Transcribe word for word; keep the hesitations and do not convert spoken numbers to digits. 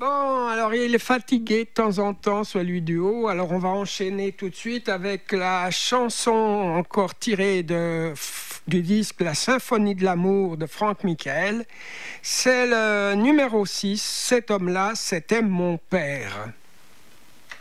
Bon, alors il est fatigué de temps en temps, celui du haut. Alors on va enchaîner tout de suite avec la chanson encore tirée de, du disque La Symphonie de l'amour de Franck Michael. C'est le numéro six. Cet homme-là, c'était mon père.